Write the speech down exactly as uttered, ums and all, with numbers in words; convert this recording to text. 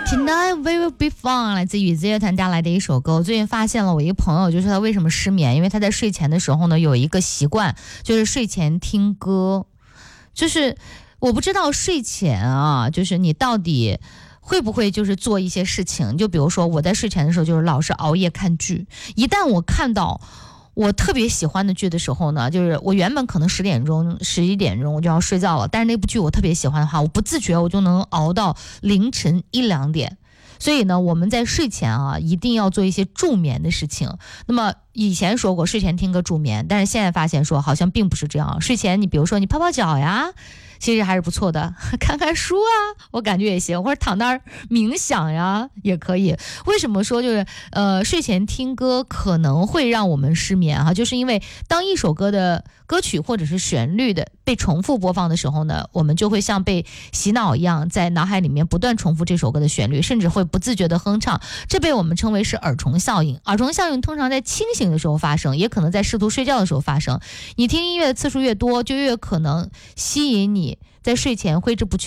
Tonight we will be fun 来自雨子乐团带来的一首歌。我最近发现了我一个朋友，就是他为什么失眠，因为他在睡前的时候呢有一个习惯，就是睡前听歌。就是我不知道睡前啊，就是你到底会不会就是做一些事情，就比如说我在睡前的时候就是老是熬夜看剧，一旦我看到我特别喜欢的剧的时候呢，就是我原本可能十点钟十一点钟我就要睡觉了，但是那部剧我特别喜欢的话，我不自觉我就能熬到凌晨一两点。所以呢，我们在睡前啊一定要做一些助眠的事情。那么以前说过睡前听歌助眠，但是现在发现说好像并不是这样。睡前你比如说你泡泡脚呀，其实还是不错的，看看书啊，我感觉也行，或者躺那儿冥想呀也可以。为什么说就是呃睡前听歌可能会让我们失眠哈、啊？就是因为当一首歌的歌曲或者是旋律的被重复播放的时候呢，我们就会像被洗脑一样，在脑海里面不断重复这首歌的旋律，甚至会不自觉的哼唱，这被我们称为是耳虫效应。耳虫效应通常在清醒的时候发生，也可能在试图睡觉的时候发生。你听音乐的次数越多，就越可能吸引你在睡前挥之不去